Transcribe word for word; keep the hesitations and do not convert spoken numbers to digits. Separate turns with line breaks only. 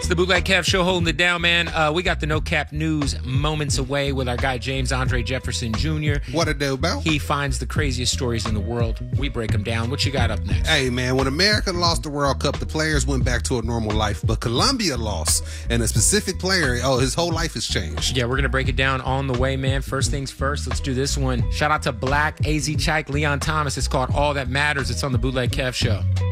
the Bootleg Kev Show, holding it down, man. Uh, we got the No Cap News moments away with our guy James Andre Jefferson Junior
What it do, Bo?
He finds the craziest stories in the world. We break them down. What you got up next?
Hey, man, when America lost the World Cup, the players went back to a normal life, but Colombia lost, and a specific player, oh, his whole life has changed.
Yeah, we're going to break it down on the way, man. First things first, let's do this one. Shout out to Black, A Z Chike, Leon Thomas. It's called All That Matters. It's on the Bootleg Kev Show.